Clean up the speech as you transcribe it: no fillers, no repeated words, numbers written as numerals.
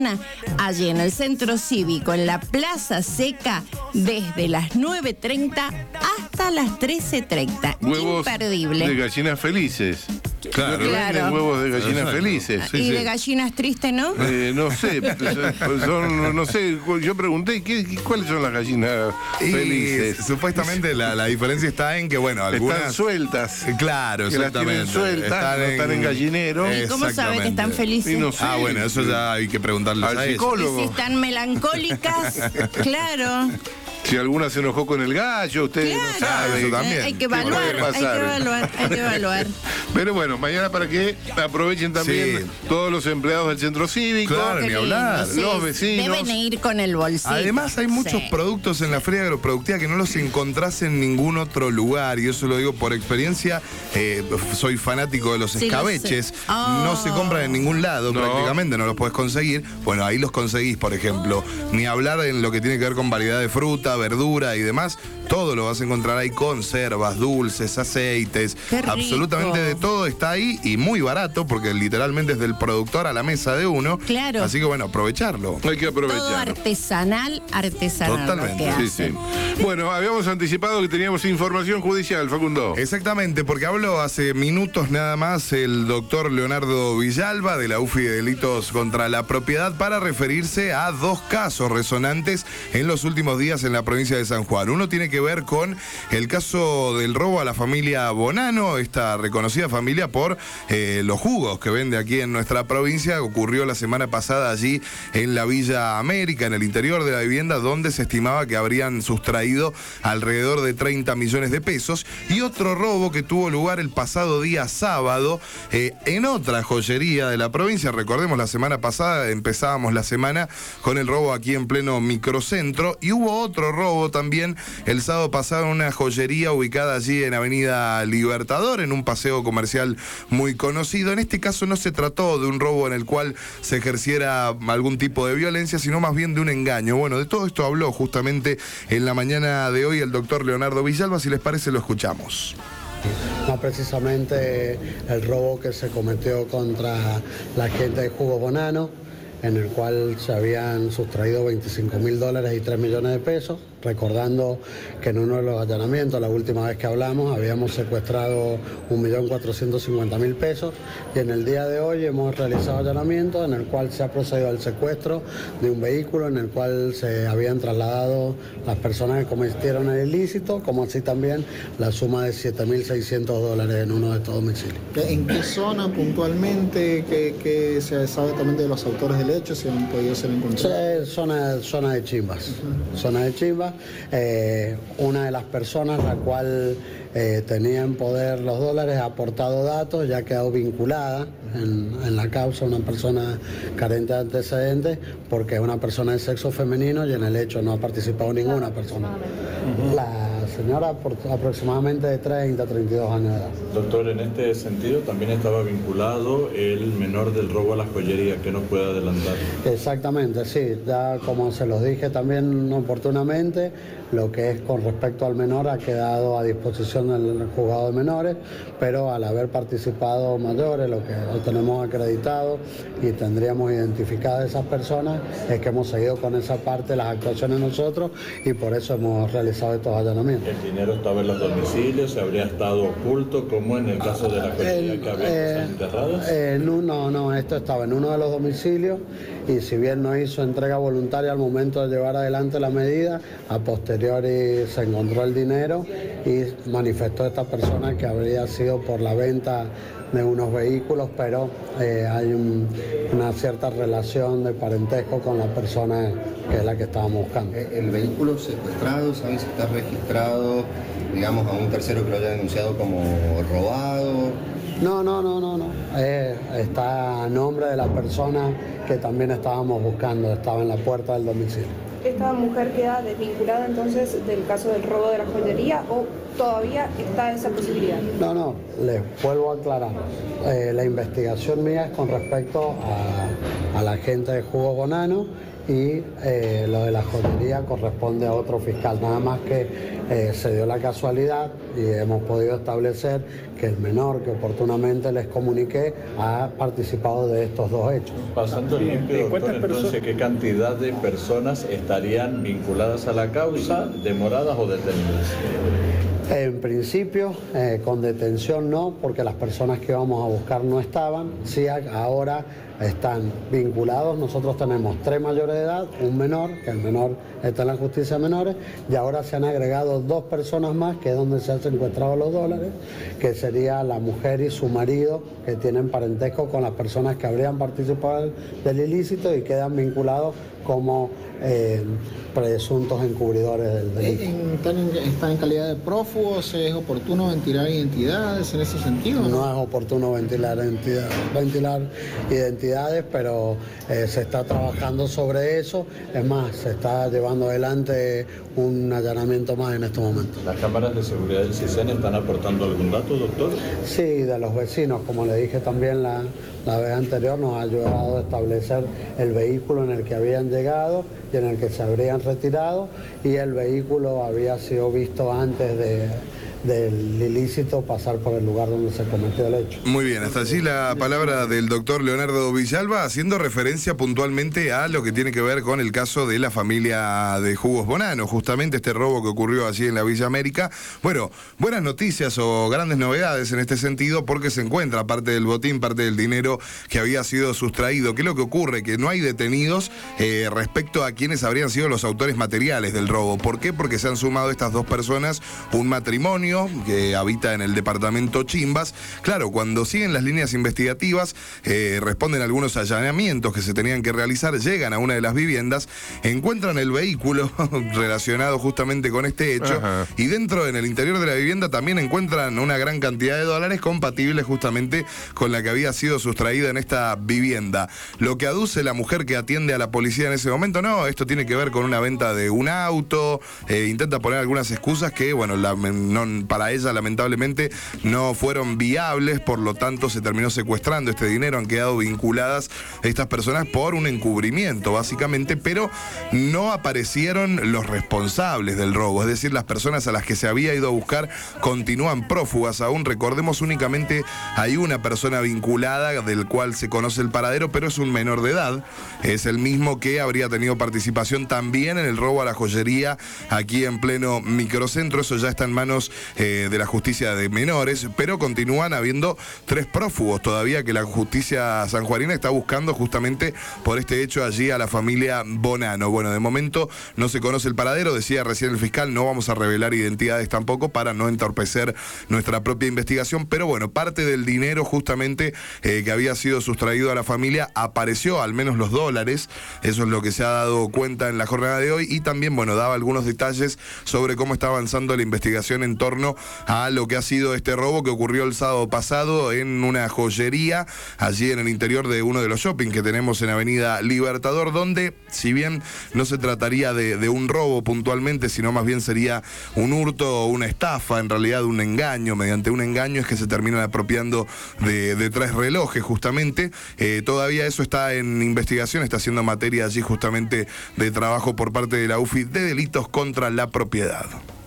allí en el Centro Cívico, en la Plaza Seca, desde las 9:30 hasta las 13:30. Huevos imperdible. de gallinas felices. Claro. Venden huevos de gallinas felices. Y de gallinas tristes, ¿no? No sé, no sé, yo pregunté, ¿cuáles son las gallinas felices? Supuestamente la diferencia está en que, bueno, algunas... Están sueltas. Claro, que las tienen exactamente. sueltas, no están en gallinero. ¿Y cómo sabe que están felices? Y no sé. Bueno, eso ya hay que preguntarles Al a ellos. psicólogo. Y si están melancólicas, claro. Si alguna se enojó con el gallo, usted no sabe. Eso también. Hay que evaluar, hay que evaluar. Pero bueno, mañana para que aprovechen también todos los empleados del Centro Cívico. Claro, ni hablar. Los vecinos. Deben ir con el bolsillo. Además hay muchos productos en la Feria Agroproductiva que no los encontrás en ningún otro lugar, y eso lo digo por experiencia. Soy fanático de los escabeches. No se compran en ningún lado, prácticamente no los podés conseguir. Bueno, ahí los conseguís, por ejemplo. Ni hablar en lo que tiene que ver con variedad de fruta, verdura y demás. Todo lo vas a encontrar ahí: conservas, dulces, aceites, absolutamente de todo está ahí, y muy barato, porque literalmente es del productor a la mesa de uno. Claro. Así que bueno, aprovecharlo. Hay que aprovechar. Todo artesanal. Totalmente. Sí. Bueno, habíamos anticipado que teníamos información judicial, Facundo. Exactamente, porque habló hace minutos nada más el doctor Leonardo Villalba de la UFI de Delitos contra la Propiedad para referirse a dos casos resonantes en los últimos días en la provincia de San Juan. Uno tiene que ver con el caso del robo a la familia Bonano, esta reconocida familia por los jugos que vende aquí en nuestra provincia. Ocurrió la semana pasada allí en la Villa América, en el interior de la vivienda, donde se estimaba que habrían sustraído alrededor de 30 millones de pesos. Y otro robo que tuvo lugar el pasado día sábado en otra joyería de la provincia. Recordemos, la semana pasada empezábamos la semana con el robo aquí en pleno microcentro, y hubo otro robo también el sábado pasado en una joyería ubicada allí en Avenida Libertador, en un paseo comercial muy conocido. En este caso no se trató de un robo en el cual se ejerciera algún tipo de violencia, sino más bien de un engaño. Bueno, de todo esto habló justamente en la mañana de hoy el doctor Leonardo Villalba. Si les parece, lo escuchamos. No precisamente el robo que se cometió contra la gente de Jugo Bonano, en el cual se habían sustraído $25.000 y 3 millones de pesos. Recordando que en uno de los allanamientos, la última vez que hablamos, habíamos secuestrado 1.450.000 pesos, y en el día de hoy hemos realizado allanamientos en el cual se ha procedido al secuestro de un vehículo en el cual se habían trasladado las personas que cometieron el ilícito, como así también la suma de $7.600 en uno de estos domicilios. ¿En qué zona puntualmente, que se sabe también de los autores del hecho, si han podido ser encontrados? Sí, zona de Chimbas. Zona de Chimbas. Una de las personas la cual tenía en poder los dólares ha aportado datos, ya ha quedado vinculada en la causa, una persona carente de antecedentes, porque es una persona de sexo femenino, y en el hecho no ha participado ninguna persona. La señora por aproximadamente de 30 a 32 años de edad. Doctor, en este sentido también estaba vinculado el menor del robo a la joyería, ¿qué nos puede adelantar? Exactamente, sí, ya como se los dije también oportunamente, lo que es con respecto al menor ha quedado a disposición del juzgado de menores, pero al haber participado mayores, lo que lo tenemos acreditado y tendríamos identificadas esas personas, es que hemos seguido con esa parte de las actuaciones nosotros, y por eso hemos realizado estos allanamientos. ¿El dinero estaba en los domicilios? ¿Se habría estado oculto, como en el caso de la joyería que había cosas enterradas? No, esto estaba en uno de los domicilios, y si bien no hizo entrega voluntaria al momento de llevar adelante la medida, a posteriori se encontró el dinero y manifestó esta persona que habría sido por la venta de unos vehículos, pero hay una cierta relación de parentesco con la persona que es la que estábamos buscando. ¿El vehículo secuestrado, saben si está registrado, digamos, a un tercero que lo haya denunciado como robado? No. Está a nombre de la persona que también estábamos buscando, estaba en la puerta del domicilio. ¿Esta mujer queda desvinculada entonces del caso del robo de la joyería, o todavía está esa posibilidad? No, les vuelvo a aclarar. La investigación mía es con respecto a a la gente de Jugos Bonanno y lo de la joyería corresponde a otro fiscal. Nada más que se dio la casualidad y hemos podido establecer que el menor que oportunamente les comuniqué ha participado de estos dos hechos. Pasando limpio, doctor, entonces, ¿qué cantidad de personas estarían vinculadas a la causa, demoradas o detenidas? En principio, con detención no, porque las personas que íbamos a buscar no estaban. Sí, ahora están vinculados. Nosotros tenemos 3 mayores de edad, un menor, que el menor está en la justicia de menores, y ahora se han agregado 2 personas más, que es donde se han secuestrado los dólares, que sería la mujer y su marido, que tienen parentesco con las personas que habrían participado del ilícito y quedan vinculados como presuntos encubridores del delito. ¿Están en calidad de prófugos? ¿Es oportuno ventilar identidades en ese sentido? No es oportuno ventilar identidades, pero se está trabajando sobre eso. Es más, se está llevando adelante un allanamiento más en estos momentos. ¿Las cámaras de seguridad del CISEN están aportando algún dato, doctor? Sí, de los vecinos, como le dije también la vez anterior, nos ha ayudado a establecer el vehículo en el que habían llegado y en el que se habrían retirado, y el vehículo había sido visto antes del ilícito pasar por el lugar donde se cometió el hecho. Muy bien, hasta allí la palabra del doctor Leonardo Villalba, haciendo referencia puntualmente a lo que tiene que ver con el caso de la familia de Jugos Bonanno, justamente este robo que ocurrió allí en la Villa América. Bueno, buenas noticias o grandes novedades en este sentido, porque se encuentra parte del botín, parte del dinero que había sido sustraído. ¿Qué es lo que ocurre? Que no hay detenidos respecto a quienes habrían sido los autores materiales del robo. ¿Por qué? Porque se han sumado estas 2 personas, un matrimonio que habita en el departamento Chimbas. Claro, cuando siguen las líneas investigativas, responden algunos allanamientos que se tenían que realizar, llegan a una de las viviendas, encuentran el vehículo relacionado justamente con este hecho. Ajá. Y dentro, en el interior de la vivienda, también encuentran una gran cantidad de dólares compatibles justamente con la que había sido sustraída en esta vivienda. Lo que aduce la mujer que atiende a la policía en ese momento, no, esto tiene que ver con una venta de un auto, intenta poner algunas excusas que, bueno, para ella lamentablemente no fueron viables, por lo tanto se terminó secuestrando este dinero. Han quedado vinculadas estas personas por un encubrimiento básicamente, pero no aparecieron los responsables del robo, es decir, las personas a las que se había ido a buscar continúan prófugas aún. Recordemos, únicamente hay una persona vinculada del cual se conoce el paradero, pero es un menor de edad, es el mismo que habría tenido participación también en el robo a la joyería aquí en pleno microcentro. Eso ya está en manos de la justicia de menores, pero continúan habiendo 3 prófugos todavía que la justicia sanjuanina está buscando justamente por este hecho allí a la familia Bonanno. Bueno, de momento no se conoce el paradero, decía recién el fiscal, no vamos a revelar identidades tampoco para no entorpecer nuestra propia investigación, pero bueno, parte del dinero justamente que había sido sustraído a la familia apareció, al menos los dólares, eso es lo que se ha dado cuenta en la jornada de hoy, y también, bueno, daba algunos detalles sobre cómo está avanzando la investigación en torno a lo que ha sido este robo que ocurrió el sábado pasado en una joyería allí en el interior de uno de los shopping que tenemos en Avenida Libertador, donde, si bien no se trataría de un robo puntualmente, sino más bien sería un hurto o una estafa, en realidad un engaño. Mediante un engaño es que se terminan apropiando de 3 relojes justamente. Todavía eso está en investigación, está siendo materia allí justamente de trabajo por parte de la UFI de delitos contra la propiedad.